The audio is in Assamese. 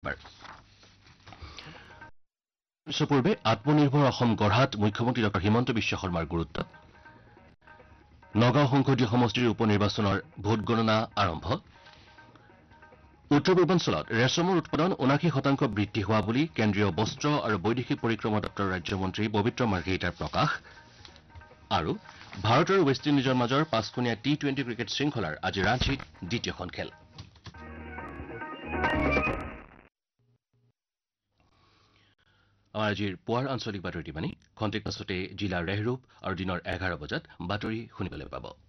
একবাৰ পূৰ্বে আত্মনিৰ্ভৰ অসম গঢ়াত মুখ্যমন্ত্ৰী ডঃ হিমন্ত বিশ্ব শৰ্মাৰ গুৰুত্ব নগাঁও সংসদীয় সমষ্টিৰ উপ নিৰ্বাচনৰ ভোট গণনা আৰম্ভ উত্তৰ পূৰ্বাঞ্চলত ৰেচমৰ উৎপাদন ৭৯% বৃদ্ধি হোৱা বুলি কেন্দ্ৰীয় বস্ত্ৰ আৰু বৈদেশিক পৰিক্ৰমা দপ্তৰৰ ৰাজ্যমন্ত্ৰী পবিত্ৰ মাৰ্ঘেৰিটাৰ প্ৰকাশ আৰু ভাৰত আৰু ৱেষ্ট ইণ্ডিজৰ মাজৰ ৫খনীয়া টি-২০ ক্ৰিকেট শৃংখলাৰ আজি ৰাঁচীত দ্বিতীয়খন খেল আমাৰ আজিৰ পুৱাৰ আঞ্চলিক বাতৰি টিপানী খন্তেক পাছতে জিলাৰ ৰেহৰূপ আৰু দিনৰ ১১ বজাত বাতৰি শুনিবলৈ পাব